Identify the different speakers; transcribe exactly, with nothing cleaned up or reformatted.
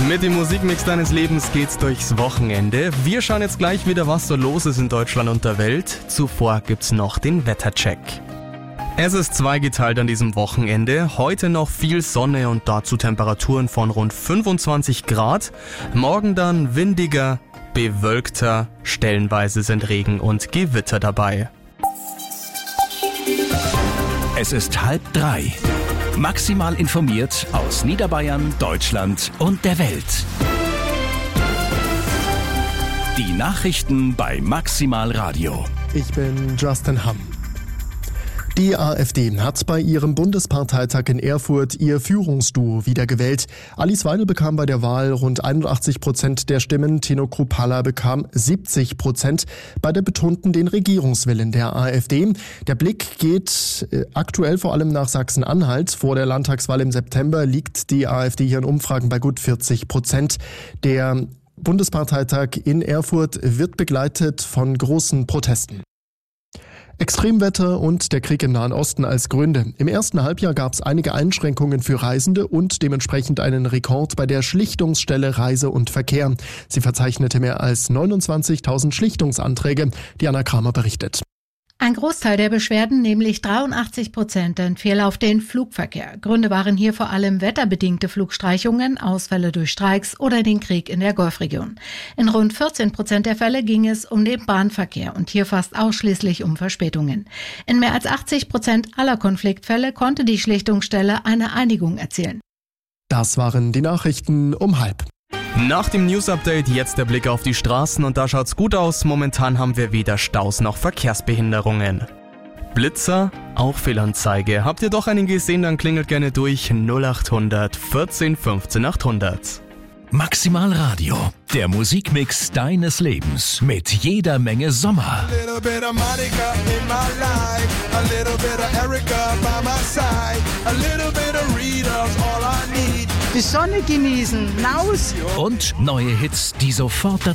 Speaker 1: Mit dem Musikmix deines Lebens geht's durchs Wochenende. Wir schauen jetzt gleich wieder, was so los ist in Deutschland und der Welt. Zuvor gibt's noch den Wettercheck. Es ist zweigeteilt an diesem Wochenende. Heute noch viel Sonne und dazu Temperaturen von rund fünfundzwanzig Grad. Morgen dann windiger, bewölkter, stellenweise sind Regen und Gewitter dabei.
Speaker 2: Es ist halb drei. Maximal informiert aus Niederbayern, Deutschland und der Welt. Die Nachrichten bei Maximal Radio.
Speaker 3: Ich bin Justin Hamm. Die AfD hat bei ihrem Bundesparteitag in Erfurt ihr Führungsduo wiedergewählt. Alice Weidel bekam bei der Wahl rund einundachtzig Prozent der Stimmen, Tino Kruppalla bekam siebzig Prozent. Beide betonten den Regierungswillen der AfD. Der Blick geht aktuell vor allem nach Sachsen-Anhalt. Vor der Landtagswahl im September liegt die AfD hier in Umfragen bei gut vierzig Prozent. Der Bundesparteitag in Erfurt wird begleitet von großen Protesten. Extremwetter und der Krieg im Nahen Osten als Gründe. Im ersten Halbjahr gab es einige Einschränkungen für Reisende und dementsprechend einen Rekord bei der Schlichtungsstelle Reise und Verkehr. Sie verzeichnete mehr als neunundzwanzigtausend Schlichtungsanträge. Diana Kramer berichtet.
Speaker 4: Ein Großteil der Beschwerden, nämlich dreiundachtzig Prozent, entfiel auf den Flugverkehr. Gründe waren hier vor allem wetterbedingte Flugstreichungen, Ausfälle durch Streiks oder den Krieg in der Golfregion. In rund vierzehn Prozent der Fälle ging es um den Bahnverkehr und hier fast ausschließlich um Verspätungen. In mehr als achtzig Prozent aller Konfliktfälle konnte die Schlichtungsstelle eine Einigung erzielen.
Speaker 3: Das waren die Nachrichten um halb.
Speaker 1: Nach dem News-Update jetzt der Blick auf die Straßen und da schaut's gut aus. Momentan haben wir weder Staus noch Verkehrsbehinderungen. Blitzer, auch Fehlanzeige. Habt ihr doch einen gesehen, dann klingelt gerne durch null achthundert vierzehn fünfzehn achthundert.
Speaker 2: Maximal Radio, der Musikmix deines Lebens mit jeder Menge Sommer.
Speaker 5: Die Sonne genießen, raus!
Speaker 2: Und neue Hits, die sofort dazu